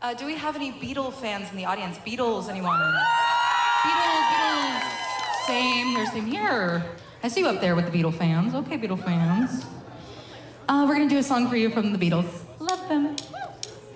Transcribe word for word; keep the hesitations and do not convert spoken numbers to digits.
Uh, do we have any Beatles fans in the audience? Beatles, anyone? Beatles, Beatles. Same here, same here. I see you up there with the Beatles fans. Okay, Beatles fans. Uh, we're gonna do a song for you from the Beatles. Love them.